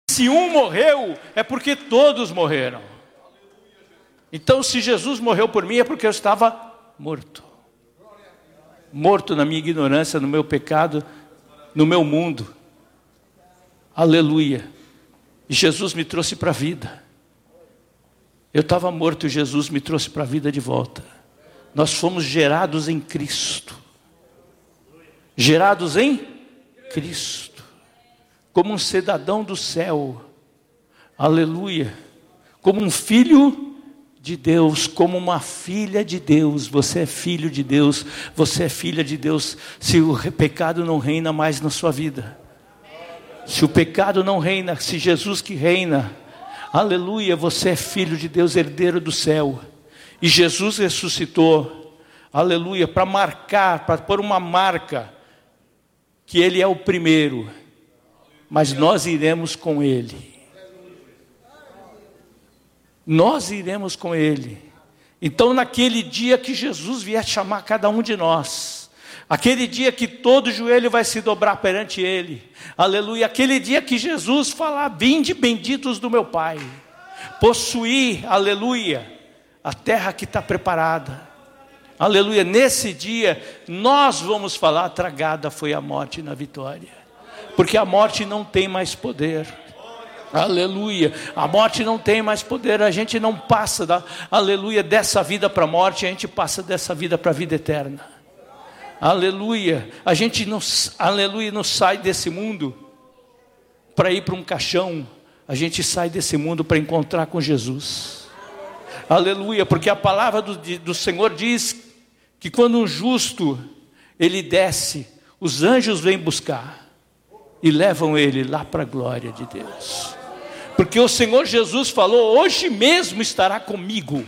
Se um morreu, é porque todos morreram. Então, se Jesus morreu por mim, é porque eu estava morto. Morto na minha ignorância, no meu pecado, no meu mundo. Aleluia. E Jesus me trouxe para a vida. Eu estava morto e Jesus me trouxe para a vida de volta. Nós fomos gerados em Cristo. Gerados em Cristo. Como um cidadão do céu. Aleluia. Como um filho de Deus, como uma filha de Deus. Você é filho de Deus, você é filha de Deus. Se o pecado não reina mais na sua vida, se o pecado não reina, se Jesus que reina, aleluia, você é filho de Deus, herdeiro do céu. E Jesus ressuscitou, aleluia, para marcar, para pôr uma marca, que Ele é o primeiro, mas nós iremos com Ele. Nós iremos com Ele. Então, naquele dia que Jesus vier chamar cada um de nós, aquele dia que todo joelho vai se dobrar perante Ele, aleluia, aquele dia que Jesus falar: vinde benditos do meu Pai, possuir, aleluia, a terra que está preparada, aleluia, nesse dia, nós vamos falar: tragada foi a morte na vitória, porque a morte não tem mais poder. Aleluia, a morte não tem mais poder. A gente não passa aleluia, dessa vida para a morte, a gente passa dessa vida para a vida eterna. Aleluia, a gente não, aleluia, não sai desse mundo para ir para um caixão. A gente sai desse mundo para encontrar com Jesus. Aleluia, porque a palavra do Senhor diz que quando um justo ele desce, os anjos vêm buscar e levam ele lá para a glória de Deus. Porque o Senhor Jesus falou: hoje mesmo estará comigo.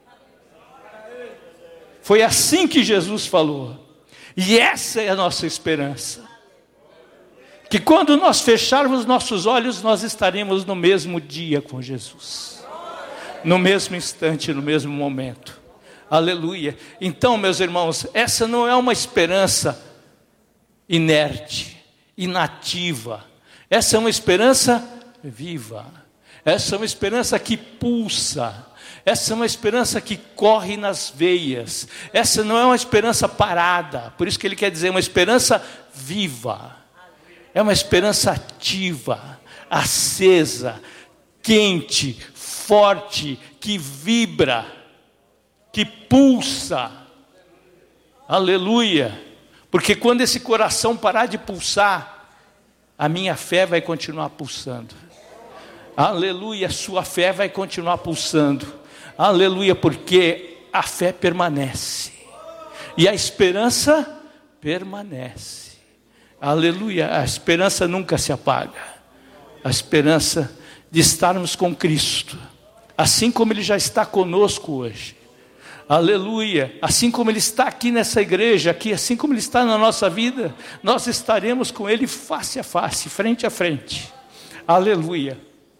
Foi assim que Jesus falou. E essa é a nossa esperança. Que quando nós fecharmos nossos olhos, nós estaremos no mesmo dia com Jesus. No mesmo instante, no mesmo momento. Aleluia. Então, meus irmãos, essa não é uma esperança inerte, inativa. Essa é uma esperança viva. Essa é uma esperança que pulsa. Essa é uma esperança que corre nas veias. Essa não é uma esperança parada. Por isso que ele quer dizer uma esperança viva. É uma esperança ativa, acesa, quente, forte, que vibra, que pulsa. Aleluia. Porque quando esse coração parar de pulsar, a minha fé vai continuar pulsando. Aleluia, a sua fé vai continuar pulsando. Aleluia, porque a fé permanece. E a esperança permanece. Aleluia, a esperança nunca se apaga. A esperança de estarmos com Cristo. Assim como Ele já está conosco hoje. Aleluia, assim como Ele está aqui nessa igreja, aqui, assim como Ele está na nossa vida, nós estaremos com Ele face a face, frente a frente. Aleluia.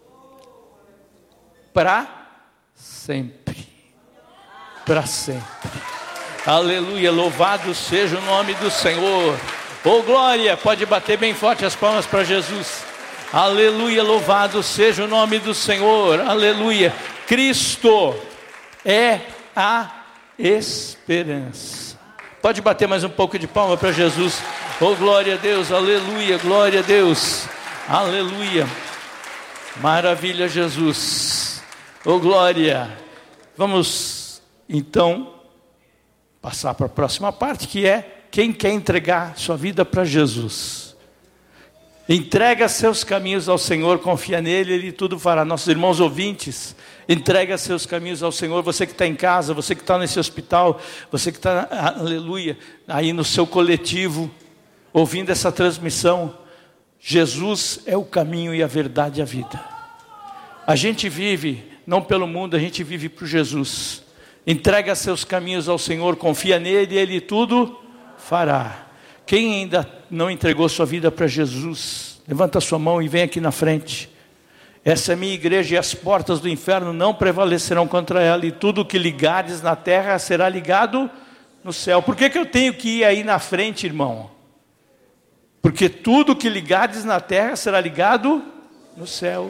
Para sempre. Para sempre. Aleluia, louvado seja o nome do Senhor. Oh glória, pode bater bem forte as palmas para Jesus. Aleluia, louvado seja o nome do Senhor. Aleluia, Cristo é a esperança. Pode bater mais um pouco de palma para Jesus. Oh glória a Deus, aleluia, glória a Deus. Aleluia, maravilha Jesus. Oh glória. Vamos então passar para a próxima parte, que é quem quer entregar sua vida para Jesus. Entrega seus caminhos ao Senhor, confia nele, Ele tudo fará. Nossos irmãos ouvintes, entrega seus caminhos ao Senhor. Você que está em casa, você que está nesse hospital, você que está, aleluia, aí no seu coletivo, ouvindo essa transmissão, Jesus é o caminho e a verdade e a vida. A gente vive não pelo mundo, a gente vive por Jesus. Entrega seus caminhos ao Senhor, confia nele, Ele tudo fará. Quem ainda não entregou sua vida para Jesus, levanta sua mão e vem aqui na frente. Essa é a minha igreja e as portas do inferno não prevalecerão contra ela. E tudo que ligares na terra será ligado no céu. Por que eu tenho que ir aí na frente, irmão? Porque tudo que ligares na terra será ligado no céu.